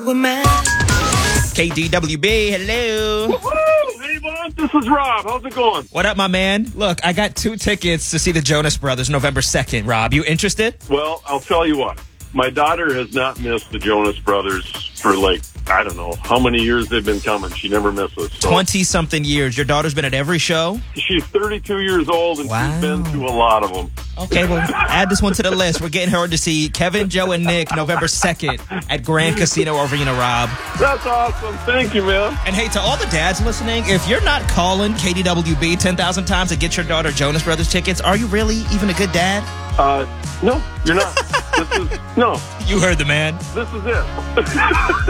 with mine. KDWB, hello. Woo-hoo! Hey, boss, this is Rob. How's it going? What up, my man? Look, I got 2 tickets to see the Jonas Brothers November 2nd. Rob, you interested? Well, I'll tell you what. My daughter has not missed the Jonas Brothers for, I don't know how many years they've been coming. She never misses. So 20-something years. Your daughter's been at every show? she's 32 years old, and Wow. she's been to a lot of them. Okay, well, add this one to the list. We're getting her to see Kevin, Joe, and Nick November 2nd at Grand Casino Arena, Rob. That's awesome. Thank you, man. And hey, to all the dads listening, if you're not calling KDWB 10,000 times to get your daughter Jonas Brothers tickets, are you really even a good dad? No, you're not. No, You heard the man. this is it.